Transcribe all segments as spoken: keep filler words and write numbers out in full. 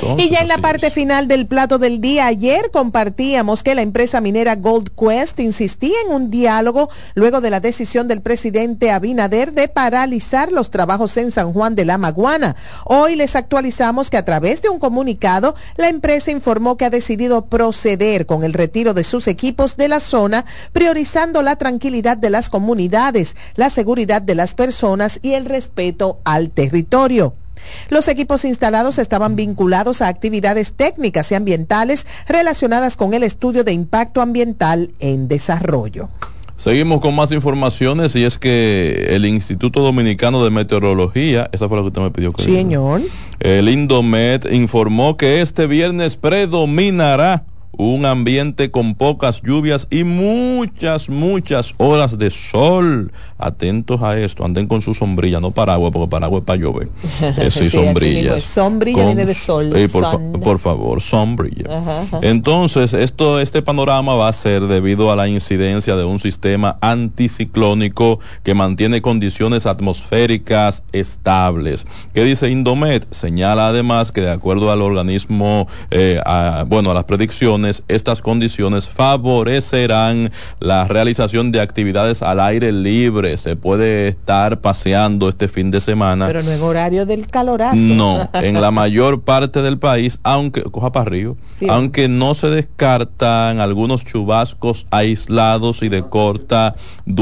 entonces. Y ya en la parte es. final del plato del día, ayer compartíamos que la empresa minera Gold Quest insistía en un diálogo luego de la decisión del presidente Abinader de paralizar los trabajos en San Juan de la Maguana. Hoy les actualizamos que a través de un comunicado, la empresa informó que ha decidido proceder con el retiro de sus equipos de la zona, priorizando la tranquilidad de las comunidades, la seguridad de las personas y el respeto al territorio. Los equipos instalados estaban vinculados a actividades técnicas y ambientales relacionadas con el estudio de impacto ambiental en desarrollo. Seguimos con más informaciones y es que el Instituto Dominicano de Meteorología, esa fue la que usted me pidió que sí, señor. El Indomet informó que este viernes predominará un ambiente con pocas lluvias y muchas, muchas horas de sol. Atentos a esto, anden con su sombrilla, no paraguas, porque paraguas es para llover. Eh, sí, sí, sombrillas. Sombrilla con, viene de sol. Eh, por, fa, por favor, sombrilla. Ajá, ajá. Entonces, esto, este panorama va a ser debido a la incidencia de un sistema anticiclónico que mantiene condiciones atmosféricas estables. ¿Qué dice Indomet? Señala además que de acuerdo al organismo, eh, a, bueno, a las predicciones, estas condiciones favorecerán la realización de actividades al aire libre. Se puede estar paseando este fin de semana. Pero no en horario del calorazo. No, en la mayor parte del país, aunque, coja para arriba, sí, aunque no se descartan algunos chubascos aislados y de corta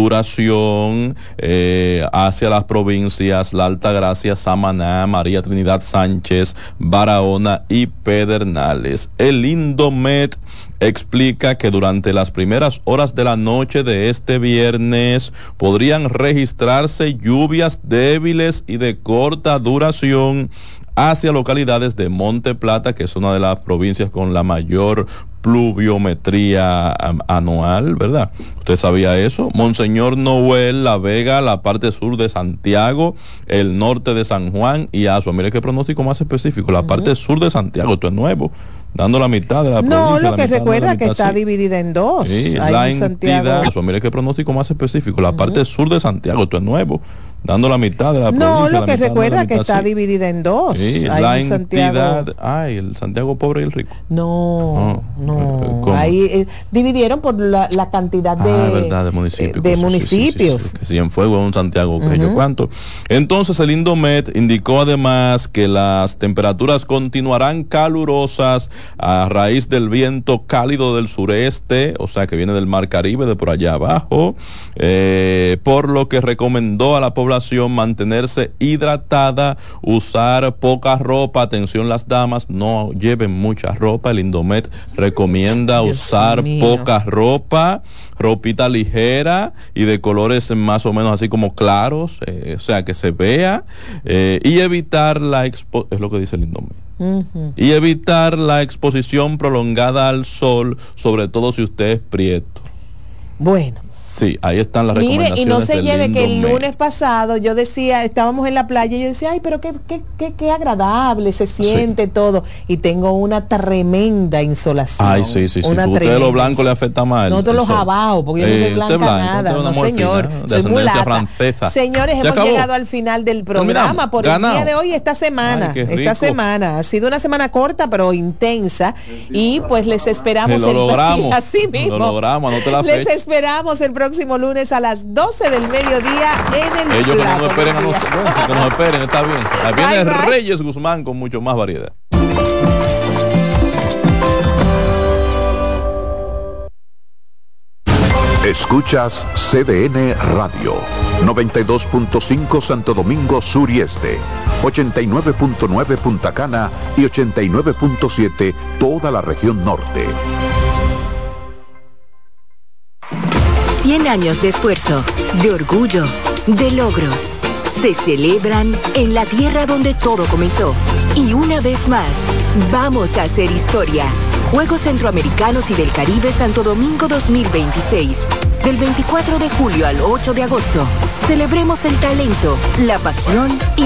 duración eh, hacia las provincias La Altagracia, Samaná, María Trinidad Sánchez, Barahona y Pedernales. El Indomet explica que durante las primeras horas de la noche de este viernes podrían registrarse lluvias débiles y de corta duración hacia localidades de Monte Plata, que es una de las provincias con la mayor pluviometría anual, ¿verdad? ¿Usted sabía eso? Monseñor Noel, La Vega, la parte sur de Santiago, el norte de San Juan y Azua. Mire qué pronóstico más específico, la uh-huh. parte sur de Santiago, esto es nuevo, dando la mitad de la no, provincia. No, lo que mitad, recuerda mitad, que está sí. dividida en dos. Sí, la entidad, eso, mire qué pronóstico más específico, la uh-huh. parte sur de Santiago, esto es nuevo, dando la mitad de la no, provincia. No, lo que mitad, recuerda mitad, que está sí. dividida en dos. Sí, hay la un entidad, Santiago... ay, el Santiago pobre y el rico. No, no, no. ¿Cómo? Ahí eh, dividieron por la, la cantidad de, ah, verdad, de municipios. De eso, municipios. Sí, sí, sí, sí. Que si en fuego un Santiago, uh-huh. que yo cuánto. Entonces el Indomet indicó además que las temperaturas continuarán calurosas a raíz del viento cálido del sureste, o sea que viene del Mar Caribe, de por allá abajo, eh, por lo que recomendó a la población mantenerse hidratada, usar poca ropa, atención las damas, no lleven mucha ropa, el Indomet recomienda Dios usar mío. poca ropa, ropita ligera y de colores más o menos así como claros, eh, o sea que se vea, eh, y evitar la expo- es lo que dice el Indomet. Uh-huh. Y evitar la exposición prolongada al sol, sobre todo si usted es prieto. Bueno. Sí, ahí están las Mire, recomendaciones. Y no se lleve que el Indomet. lunes pasado yo decía, estábamos en la playa y yo decía, ay, pero qué, qué, qué, qué agradable se siente sí. todo. Y tengo una tremenda insolación. Ay, sí, sí, sí. Una Usted de lo blanco le afecta más. No, todos los abajo, porque yo no soy blanca blanco, nada. No, señor, fina, soy mulata. Francesa. Señores, hemos acabó? llegado al final del programa por Ganado. el día de hoy, esta semana. Ay, esta semana. Ha sido una semana corta, pero intensa. Y pues les esperamos. Lo el logramos. Así mismo. Lo logramos, anote la Les fecha. esperamos el próximo lunes a las doce del mediodía en el Ellos que plato nos esperen a nosotros, bueno, que nos esperen, está bien. Ahí viene bye, bye. Reyes Guzmán con mucho más variedad. Escuchas C D N Radio, noventa y dos punto cinco Santo Domingo Sur y Este, ochenta y nueve punto nueve Punta Cana y ochenta y nueve punto siete toda la región norte. cien años de esfuerzo, de orgullo, de logros. Se celebran en la tierra donde todo comenzó. Y una vez más, vamos a hacer historia. Juegos Centroamericanos y del Caribe Santo Domingo dos mil veintiséis. Del veinticuatro de julio al ocho de agosto. Celebremos el talento, la pasión y